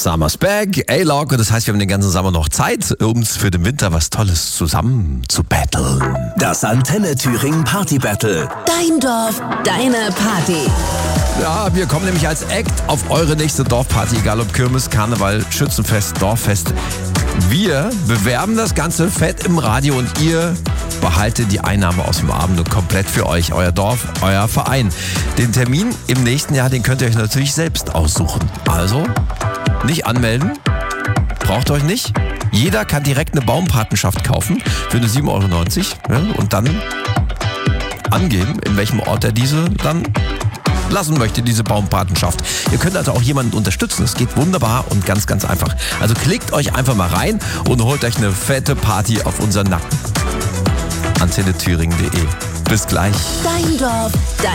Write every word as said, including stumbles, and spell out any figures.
Summer's back, A-Log, und das heißt, wir haben den ganzen Sommer noch Zeit, um für den Winter was Tolles zusammen zu battlen. Das Antenne Thüringen Party Battle. Dein Dorf, deine Party. Ja, wir kommen nämlich als Act auf eure nächste Dorfparty, egal ob Kirmes, Karneval, Schützenfest, Dorffest. Wir bewerben das Ganze fett im Radio und ihr behaltet die Einnahme aus dem Abend und komplett für euch, euer Dorf, euer Verein. Den Termin im nächsten Jahr, den könnt ihr euch natürlich selbst aussuchen. Also nicht anmelden, braucht euch nicht. Jeder kann direkt eine Baumpatenschaft kaufen für eine sieben Euro neunzig, ja, und dann angeben, in welchem Ort er diese dann lassen möchte, diese Baumpatenschaft. Ihr könnt also auch jemanden unterstützen. Es geht wunderbar und ganz, ganz einfach. Also klickt euch einfach mal rein und holt euch eine fette Party auf unseren Nacken. antenne thüringen punkt de. Bis gleich. Dein Dorf, dein